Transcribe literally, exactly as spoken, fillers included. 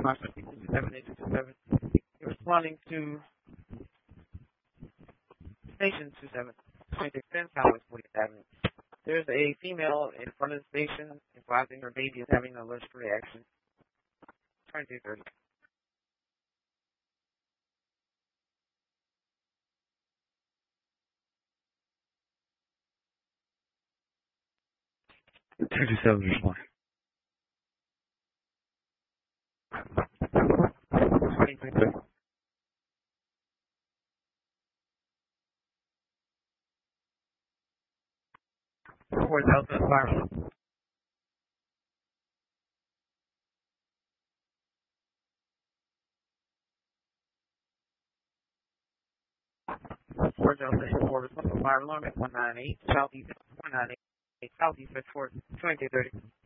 seven eight two seven. You're responding to Station two seven, twenty-six ten Southwest fortieth Avenue. There's a female in front of the station advising her baby is having an allergic reaction. twenty-two thirty. two two seven responding. twenty-three thirty. Four Delta Environment. Four Delta four responsible fire alarm at one nine eight Southeast one nine eight Southeast at four twenty thirty.